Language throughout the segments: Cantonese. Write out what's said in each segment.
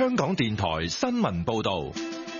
香港電台新聞報道。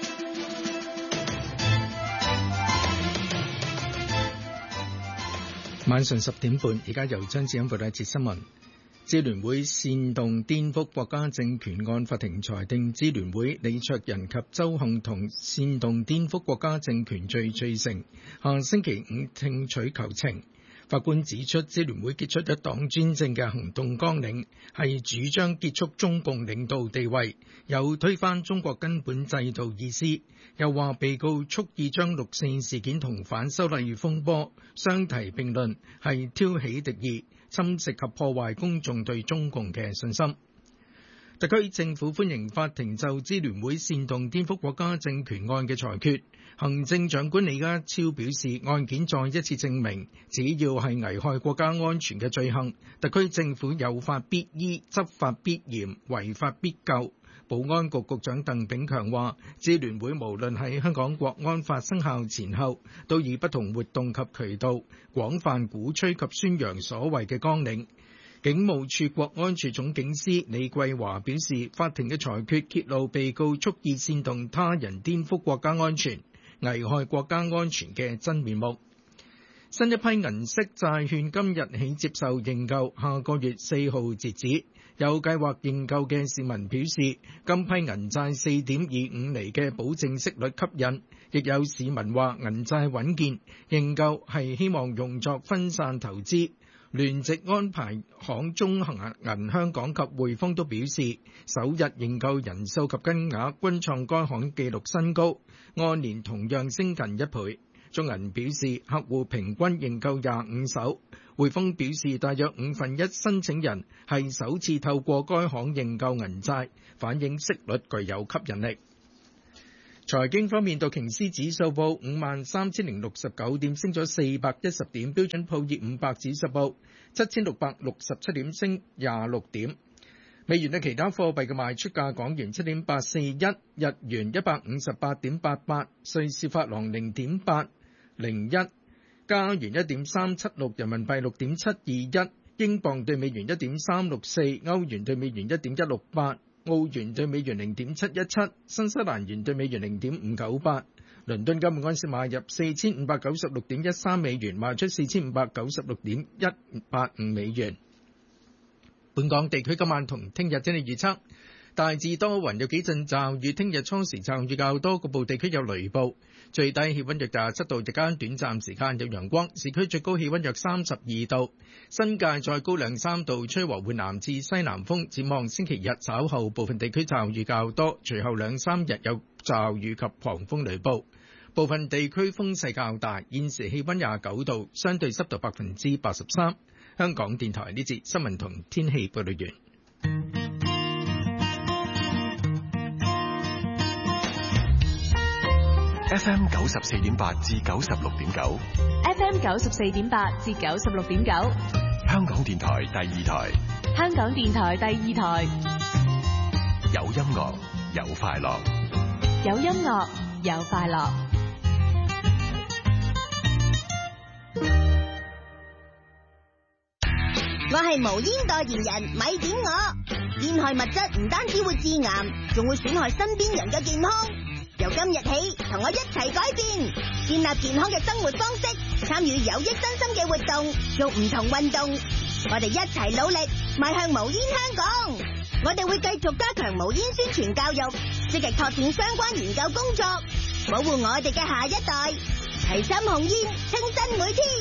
晚上10點半，而家由張志恩報道一節新聞。支聯會煽動顛覆國家政權案法庭裁定，支聯會李卓人及周幸彤煽動顛覆國家政權罪罪成，下星期5聽取求情。法官指出，支聯會結束一黨專政嘅行動綱領係主張結束中共領導地位，有推翻中國根本制度意思。又話被告蓄意將六四事件同反修例風波相提並論，係挑起敵意，侵蝕及破壞公眾對中共嘅信心。特區政府歡迎法庭就支聯會煽動顛覆國家政權案嘅裁決。行政長官李家超表示，案件再一次證明，只要係危害國家安全嘅罪行，特區政府有法必依、執法必嚴、違法必究。保安局局長鄧炳強話，支聯會無論喺香港國安法生效前後，都以不同活動及渠道廣泛鼓吹及宣揚所謂嘅綱領。警務處國安處總警司李桂華表示，法庭嘅裁決揭露被告蓄意煽動他人顛覆國家安全、危害國家安全嘅真面目。新一批銀色債券今日起接受認購，下個月4號截止。有計劃認購嘅市民表示，今批銀債4.25厘嘅保證息率吸引，亦有市民話銀債穩健，認購係希望用作分散投資。聯席安排行中行銀香港及匯豐都表示，首日認購人數及金額均創該行紀錄新高，按年同樣升近1倍。中銀表示，客戶平均認購25手。匯豐表示，大約1/5申請人係首次透過該行認購銀債，反映息率具有吸引力。財經方面，道瓊斯指數報53,069點，升咗410點；標準普爾500指數報7,667點，升26點。美元對其他貨幣嘅賣出價：港元7.841，日元158.88，瑞士法郎0.801，加元1.376，人民幣6.721，英鎊對美元1.364，歐元對美元1.168。澳元對美元0.717，新西蘭元對美元0.598。倫敦金每盎司買入4596.13美元，賣出4596.185美元。本港地區今晚同聽日天氣預測，大致多雲，有幾陣驟雨，聽日初時驟雨較多，局部地區有雷暴，最低氣溫約27度，日間短暫時間有陽光，市區最高氣溫約32度，新界再高2-3度，吹和緩南至西南風。展望星期日稍後部分地區驟雨較多，隨後2-3日有驟雨及狂風雷暴，部分地區風勢較大。現時氣溫29度，相對濕度83%。香港電台呢節新聞同天氣報道完。 FM 94.8至96.9 ，FM 94.8至96.9， 香港電台第2台， 香港電台第2台， 有音樂有快樂， 有音樂有快樂。 我係無煙代言人，咪點我。煙害物質唔單止會致癌，仲會損害身邊人嘅健康。由今日起，同我一齊改變，建立健康嘅生活方式，參與有益身心嘅活動，做唔同運動。我哋一齊努力，邁向無煙香港。我哋會繼續加強無煙宣傳教育，積極拓展相關研究工作，保護我哋嘅下一代。齊心控煙，清新每天。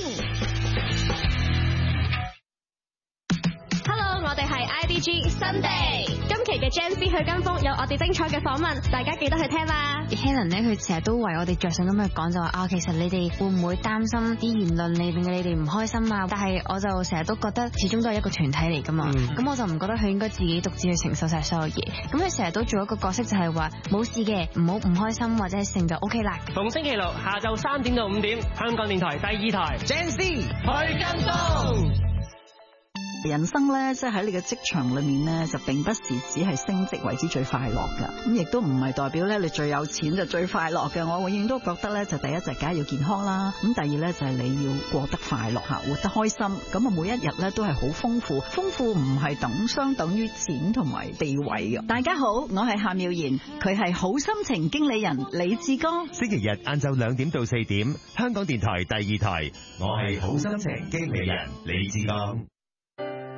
我哋係 IDG Sunday，今期嘅 Gen Z 去跟風有我哋精彩嘅訪問，大家記得去聽啦。 Helen 咧，佢成日都為我哋着想咁去講，就話其實你哋會唔會擔心啲言論令你哋唔開心啊？但係我就成日都覺得始終都係一個團體嚟噶嘛，咁我就唔覺得佢應該自己獨自去承受晒所有嘢。咁佢成日都做一個角色，就係話冇事嘅，唔好唔開心或者係成就 OK 啦。 逢星期六下晝3點到5點，香港電台第2台 Gen Z 去跟風。 人生咧，即係喺你嘅職場裏面咧，就並不是只係升職為之最快樂㗎。咁亦都唔係代表咧你最有錢就最快樂嘅。我永遠都覺得咧，就第一就梗係要健康啦，咁第二咧就係你要過得快樂吓，活得開心。咁啊，每一日咧都係好豐富，豐富唔係相等於錢同埋地位嘅。大家好，我係夏妙賢，佢係好心情經理人李志剛。 星期日晏晝2點到4點，香港電台第2台，我係好心情經理人李志剛。